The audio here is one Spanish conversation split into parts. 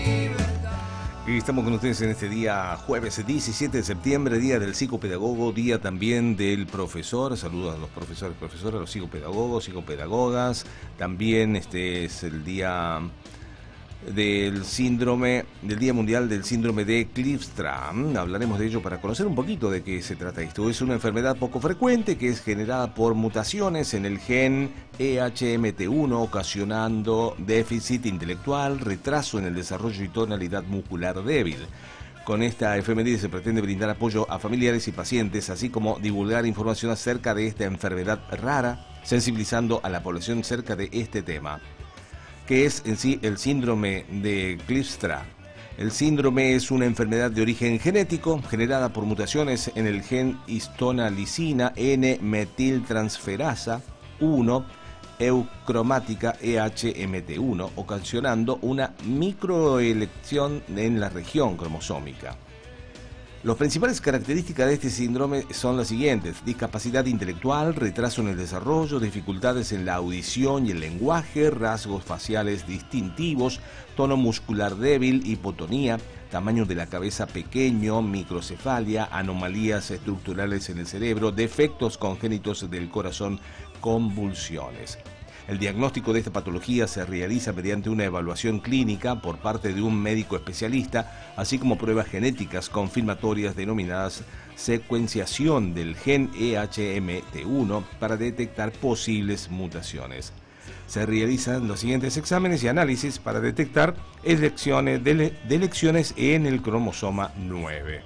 Y estamos con ustedes en este día jueves 17 de septiembre, día del psicopedagogo, día también del profesor. Saludos a los profesores, profesoras, a los psicopedagogos, psicopedagogas. También este es el día del Día Mundial del Síndrome de Kleefstra. Hablaremos de ello para conocer un poquito de qué se trata esto. Es una enfermedad poco frecuente que es generada por mutaciones en el gen EHMT1, ocasionando déficit intelectual, retraso en el desarrollo y tonalidad muscular débil. Con esta efeméride se pretende brindar apoyo a familiares y pacientes, así como divulgar información acerca de esta enfermedad rara, sensibilizando a la población acerca de este tema, que es en sí el síndrome de Kleefstra. El síndrome es una enfermedad de origen genético generada por mutaciones en el gen histonalicina N-metiltransferasa 1 eucromática EHMT1, ocasionando una microelección en la región cromosómica. Las principales características de este síndrome son las siguientes: discapacidad intelectual, retraso en el desarrollo, dificultades en la audición y el lenguaje, rasgos faciales distintivos, tono muscular débil, hipotonía, tamaño de la cabeza pequeño, microcefalia, anomalías estructurales en el cerebro, defectos congénitos del corazón, convulsiones. El diagnóstico de esta patología se realiza mediante una evaluación clínica por parte de un médico especialista, así como pruebas genéticas confirmatorias denominadas secuenciación del gen EHMT1 para detectar posibles mutaciones. Se realizan los siguientes exámenes y análisis para detectar lecciones en el cromosoma 9.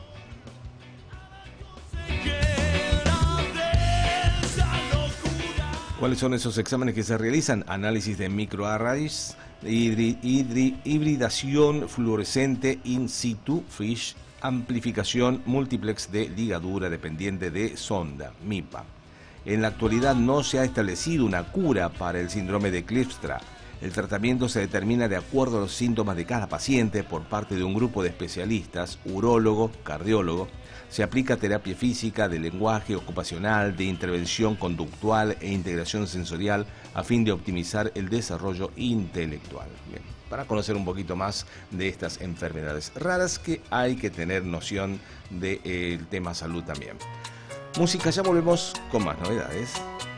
¿Cuáles son esos exámenes que se realizan? Análisis de microarrays, hibridación fluorescente in situ, FISH, amplificación múltiplex de ligadura dependiente de sonda, MIPA. En la actualidad no se ha establecido una cura para el síndrome de Kleefstra. El tratamiento se determina de acuerdo a los síntomas de cada paciente por parte de un grupo de especialistas, urólogo, cardiólogo. Se aplica terapia física, de lenguaje, ocupacional, de intervención conductual e integración sensorial a fin de optimizar el desarrollo intelectual. Bien, para conocer un poquito más de estas enfermedades raras, que hay que tener noción del tema salud también. Música, ya volvemos con más novedades.